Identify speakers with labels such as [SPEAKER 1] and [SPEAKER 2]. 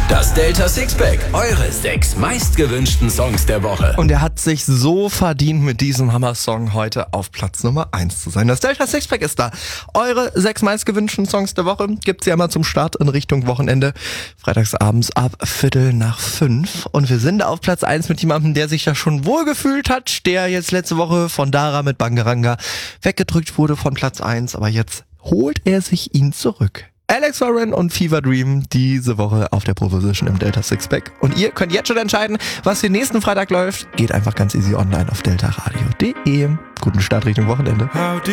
[SPEAKER 1] Das Delta Sixpack, eure 6 meistgewünschten Songs der Woche.
[SPEAKER 2] Und er hat sich so verdient, mit diesem Hammer-Song heute auf Platz Nummer 1 zu sein. Das Delta Sixpack ist da. Eure 6 meistgewünschten Songs der Woche gibt's ja immer zum Start in Richtung Wochenende. Freitagsabends ab 4:45. Und wir sind auf Platz 1 mit jemandem, der sich ja schon wohlgefühlt hat, der jetzt letzte Woche von Dara mit Bangaranga weggedrückt wurde von Platz 1. Aber jetzt holt er sich ihn zurück. Alex Warren und Fever Dream diese Woche auf der Proposition im Delta Sixpack. Und ihr könnt jetzt schon entscheiden, was für nächsten Freitag läuft. Geht einfach ganz easy online auf deltaradio.de. Guten Start Richtung Wochenende.